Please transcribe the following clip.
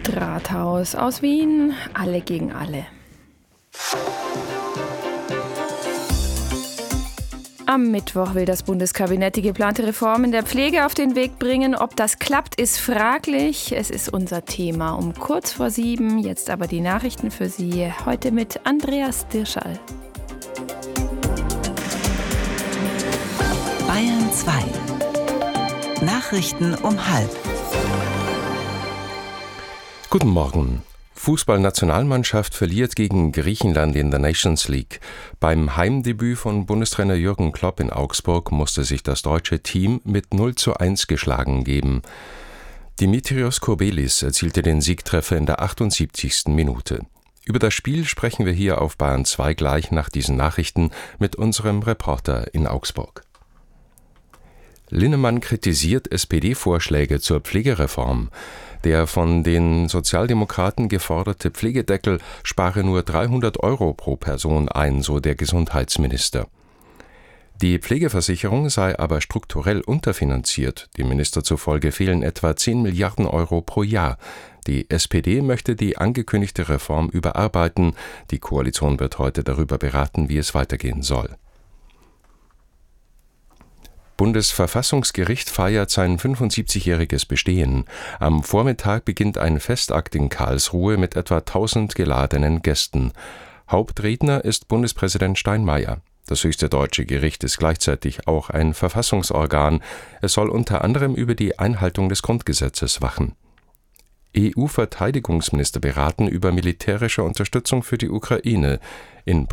Stadtrathaus aus Wien, alle gegen alle. Am Mittwoch will das Bundeskabinett die geplante Reform in der Pflege auf den Weg bringen. Ob das klappt, ist fraglich. Es ist unser Thema um kurz vor 7. Jetzt aber die Nachrichten für Sie. Heute mit Andreas Dirschall. Bayern 2. Nachrichten um 12:30. Guten Morgen. Fußballnationalmannschaft verliert gegen Griechenland in der Nations League. Beim Heimdebüt von Bundestrainer Jürgen Klopp in Augsburg musste sich das deutsche Team mit 0:1 geschlagen geben. Dimitrios Kourbelis erzielte den Siegtreffer in der 78. Minute. Über das Spiel sprechen wir hier auf Bayern 2 gleich nach diesen Nachrichten mit unserem Reporter in Augsburg. Linnemann kritisiert SPD-Vorschläge zur Pflegereform. Der von den Sozialdemokraten geforderte Pflegedeckel spare nur 300 € pro Person ein, so der Gesundheitsminister. Die Pflegeversicherung sei aber strukturell unterfinanziert. Dem Minister zufolge fehlen etwa 10 Milliarden € pro Jahr. Die SPD möchte die angekündigte Reform überarbeiten. Die Koalition wird heute darüber beraten, wie es weitergehen soll. Bundesverfassungsgericht feiert sein 75-jähriges Bestehen. Am Vormittag beginnt ein Festakt in Karlsruhe mit etwa 1000 geladenen Gästen. Hauptredner ist Bundespräsident Steinmeier. Das höchste deutsche Gericht ist gleichzeitig auch ein Verfassungsorgan. Es soll unter anderem über die Einhaltung des Grundgesetzes wachen. EU-Verteidigungsminister beraten über militärische Unterstützung für die Ukraine. In